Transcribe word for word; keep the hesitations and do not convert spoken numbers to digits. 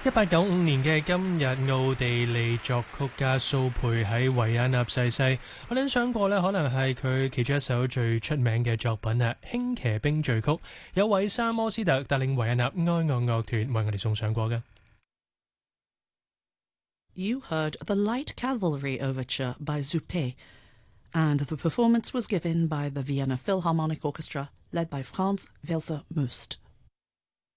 一八九五年嘅今日，奧地利作曲家蘇佩喺維也納逝世。我哋想過呢，可能係佢其中一首最出名嘅作品啊，《輕騎兵序曲》，有韋沙摩斯特帶領維也納哀樂樂團為我哋送上過嘅。 You heard the Light Cavalry Overture by Zuppe, and the performance was given by the Vienna Philharmonic Orchestra, led by Franz Welser-Möst.